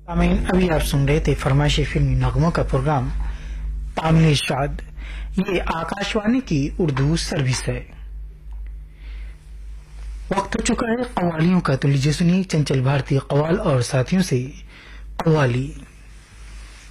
आमीन। अभी आप सुन रहे थे फरमाइशी फिल्मी नगमों का प्रोग्राम तामील शाद। ये आकाशवाणी की उर्दू सर्विस है। वक्त हो चुका है कवालियों का, तो लीजिए सुनिए चंचल भारतीय कवाल और साथियों से कवाली।